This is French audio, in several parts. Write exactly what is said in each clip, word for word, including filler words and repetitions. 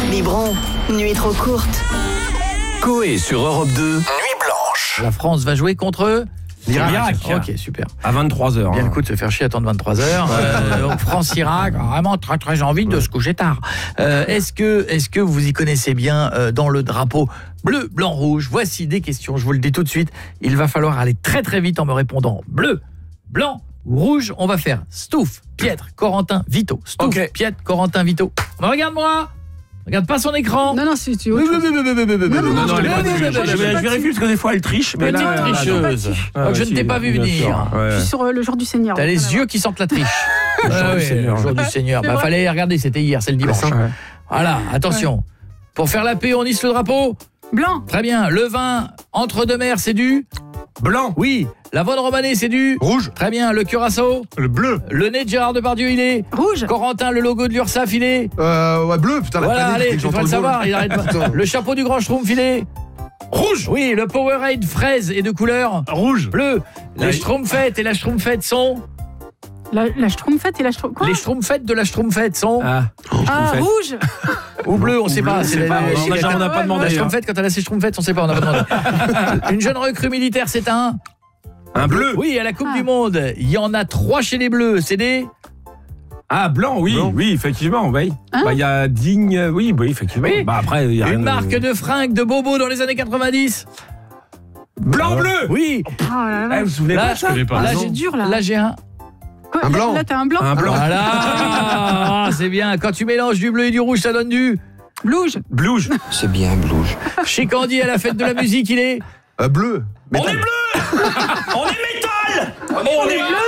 Biberon, nuit trop courte. Coé sur Europe deux, Nuit blanche. La France va jouer contre l'Irak. Ok, super. À vingt-trois heures. Bien hein. le coup de se faire chier à attendre vingt-trois heures. Euh, donc France-Irak, vraiment très très envie de se coucher tard. Euh, est-ce que est-ce que vous y connaissez bien euh, dans le drapeau bleu, blanc, rouge? Voici des questions, je vous le dis tout de suite. Il va falloir aller très très vite en me répondant bleu, blanc ou rouge. On va faire Stouff, Pietre, Corentin, Vito. Stouff, Okay. Pietre, Corentin, Vito. Regarde-moi. Regarde pas son écran. Non, non, c'est tu. Oui, oui, oui, oui, oui, oui, oui, oui, Non, non, oui, non, oui, je oui, l'ai pas oui, dit, oui, je- oui, je- oui, je- oui, Je oui. vérifie parce que des fois elle triche. Mais Petite là, là, tricheuse. là, Je ne si, t'ai pas vu bien venir. sûr, ouais. Je suis sur euh, le jour du Seigneur. T'as les Voilà. yeux qui sentent la triche. Le jour Ah du oui, Seigneur. le jour du Seigneur. C'est Bah vrai. fallait regarder, c'était hier, c'est le dimanche. Ouais. Voilà, attention. Pour faire la paix, on hisse le drapeau. Blanc. Très bien. Le vin entre deux mers, c'est du Blanc. Oui. La Vonne Romanée, c'est du Rouge. Très bien. Le Curaçao. Le bleu. Le nez de Gérard Depardieu, il est Rouge. Corentin, le logo de l'URSSAF, il est Euh, ouais, bleu, putain, la Voilà, panique, allez, dès que tu j'entends dois le le mot, savoir, là. il arrête pas. Putain. Le chapeau du Grand Schtroumpf, il est Rouge. Oui, le Powerade fraise et de couleur Rouge. bleu. Les Oui. Schtroumpfettes et la Schtroumpfette sont La, la Schtroumpfette et la Schtroumpfette. Quoi Les Schtroumpfettes de la Schtroumpfette sont Ah. Ah, rouge. ou bleu, on sait pas. bleu, C'est c'est la- pas, la- on a- la- on n'a pas demandé, La hein. Schtroumpfette, quand elle a ses Schtroumpfettes, on sait pas, on n'a pas demandé. Une jeune recrue militaire, c'est un Un bleu. Oui, à la Coupe Ah. du Monde, il y en a trois chez les Bleus, c'est des Ah, blanc, oui, Blanc. oui, effectivement, oui. Hein Bah, il y a Digne, euh, oui, oui, effectivement. Oui. Bah, après, il y a rien une de- marque de fringues de bobo dans les années quatre-vingt-dix. Blanc, bleu. Oui, Oh là Eh, là. vous vous souvenez là, pas de ça là, Ah, j'ai- c'est dur là. là j'ai un Quoi, un là- blanc. Là, t'as un blanc. Un blanc. Voilà. Ah, c'est bien, quand tu mélanges du bleu et du rouge, ça donne du Blouge. Blouge. C'est bien blouge. chez Candy à la fête de la musique, il est Euh, bleu. On Métal. est bleu. On est métal. On est bleu,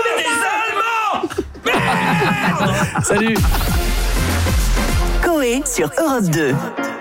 des Allemands. Salut. Coé sur Europe deux.